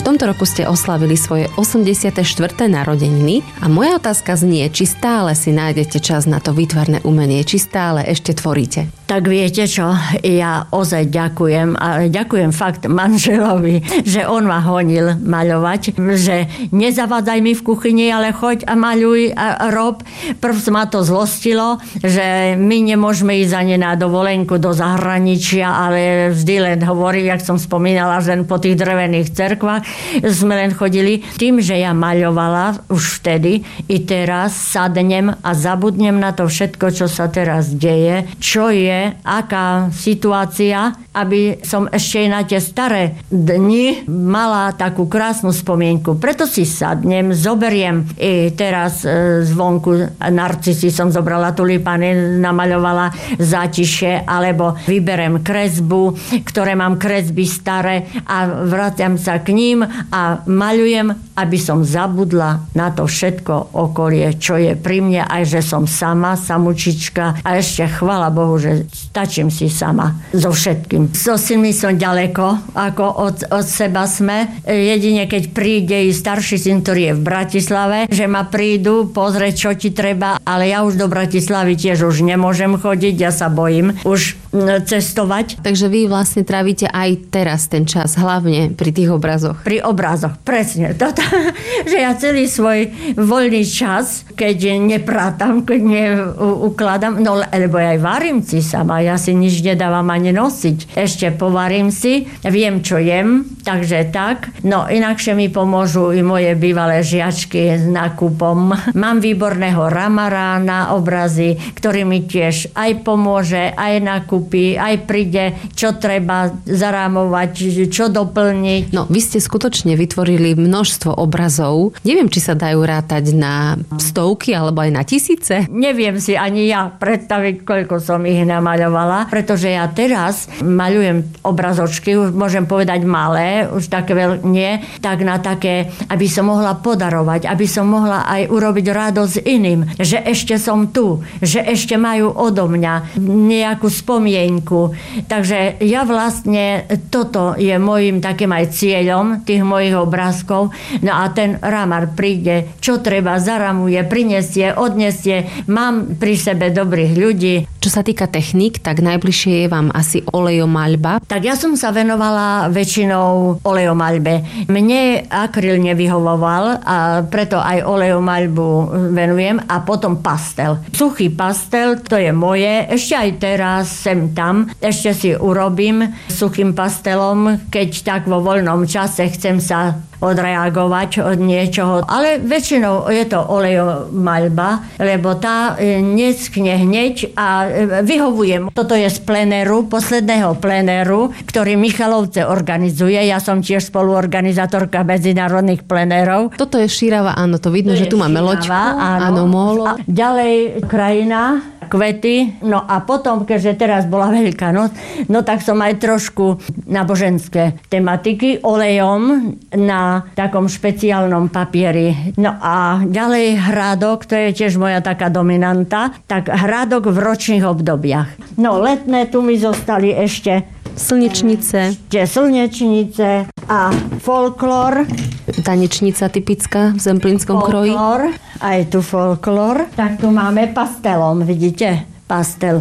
tomto roku ste oslavili svoje 84. narodeniny a moja otázka znie, či stále si nájdete čas na to výtvarné umenie, či stále ešte tvoríte. Tak viete čo, ja ozaj ďakujem a ďakujem fakt manželovi, že on ma honil maľovať, že nezavádzaj mi v kuchyni, ale choď a maľuj a rob. Prv ma to zlostilo, že my nemôžeme ísť ani na dovolenku do zahraničia, ale vždy len hovorí, jak som spomínala, že len po tých drevených cerkvách sme len chodili. Tým, že ja maľovala už vtedy i teraz sadnem a zabudnem na to všetko, čo sa teraz deje, čo je, aká situácia, aby som ešte na tie staré dni mala takú krásnu spomienku. Preto si sadnem, zoberiem i teraz zvonku narcisy som zobrala, tulipány namaľovala zátišie, alebo vyberem kresbu, ktoré mám kresby staré a vraciam sa k ním a maľujem, aby som zabudla na to všetko okolie, čo je pri mne, aj že som sama, samučička a ešte chvala Bohu, že stačím si sama so všetkým. So synmi som ďaleko, ako od seba sme. Jedine, keď príde i starší syn, ktorý je v Bratislave, že ma prídu pozrieť, čo ti treba, ale ja už do Bratislavy tiež už nemôžem chodiť, ja sa bojím už cestovať. Takže vy vlastne trávite aj teraz ten čas, hlavne pri tých obrazoch. Pri obrazoch, presne. Toto, že ja celý svoj voľný čas, keď neprátam, keď neukladám, no lebo aj varím si sama, ja si nič nedávam ani nosiť. Ešte povarím si, viem, čo jem, takže tak. No inakšie mi pomôžu i moje bývalé žiačky s nákupom. Mám výborného ramara na obrazy, ktorý mi tiež aj pomôže, aj nakúpi, aj príde, čo treba zarámovať, čo doplniť. No, vy ste skutočne vytvorili množstvo obrazov. Neviem, či sa dajú rátať na stovky alebo aj na tisíce. Neviem si ani ja predstaviť, koľko som ich namaľovala, pretože ja teraz maľujem obrazočky, už môžem povedať malé, už také nie, tak na také, aby som mohla podarovať, aby som mohla aj urobiť radosť iným, že ešte som tu, že ešte majú odo mňa nejakú spomienku. Takže ja vlastne, toto je môjim takým aj cieľom tých mojich obrázkov. No a ten ramar príde, čo treba, zaramuje, prinesie, odnesie. Mám pri sebe dobrých ľudí. Čo sa týka techník, tak najbližšie je vám asi olejomaľba. Tak ja som sa venovala väčšinou olejomaľbe. Mne akryl nevyhovoval a preto aj olejomaľbu venujem a potom pastel. Suchý pastel, to je moje. Ešte aj teraz sem tam. Ešte si urobím suchým pastelom, keď tak vo voľnom čase chcem sa odreagovať od niečoho. Ale väčšinou je to olejomaľba, lebo tá neschne hneď a vyhovujem. Toto je z plenéru, posledného plenéru, ktorý Michalovce organizuje. Ja som tiež spoluorganizátorka medzinárodných plenérov. Toto je šírava, áno, to vidno, že tu máme loďku. Áno, molo. A ďalej krajina, kvety. No a potom, keďže teraz bola Veľká noc, no tak som aj trošku náboženské tematiky olejom na takom špeciálnom papieri. No a ďalej hrádok, to je tiež moja taká dominanta, tak hrádok v ročných obdobiach. No letné tu mi zostali ešte slnečnice. Slnečnice a folklór. Tanečnica typická v zemplínskom kroji. Aj tu folklór. Tak tu máme pastelom, vidíte? Pastel.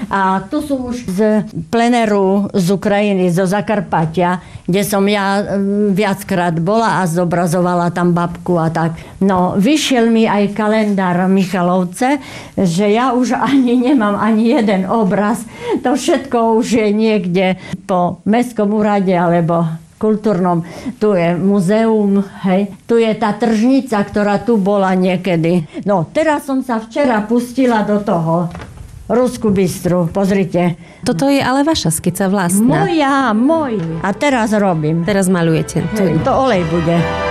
A tu sú už z plenéru z Ukrajiny, zo Zakarpatia, kde som ja viackrát bola a zobrazovala tam babku a tak. No, vyšiel mi aj kalendár Michalovce, že ja už ani nemám ani jeden obraz. To všetko už je niekde po mestskom úrade alebo kultúrnom. Tu je muzeum, hej. Tu je tá tržnica, ktorá tu bola niekedy. No, teraz som sa včera pustila do toho. Ruskú Bystru, pozrite. Toto je ale vaša skica vlastná. Moja. A teraz robím. Teraz malujete. To olej bude.